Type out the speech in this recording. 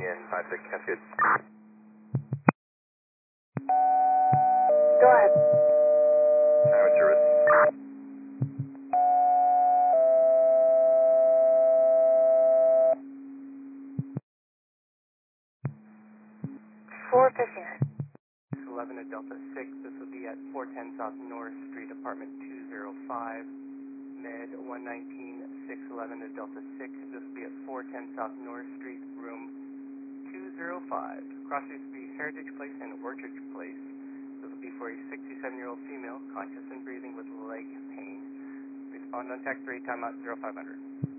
Yeah, 56, that's good. Go ahead. Alright, what's your risk? 459. 11 at Delta 6. This will be at 410 South North Street, apartment 205. Med 119, 611 at Delta 6. This will be at 410 South North Street, room 205. Across this will be Heritage Place and Orchard Place. This will be for a 67-year-old female, conscious and breathing with leg pain. Respond on text 3, timeout 0500.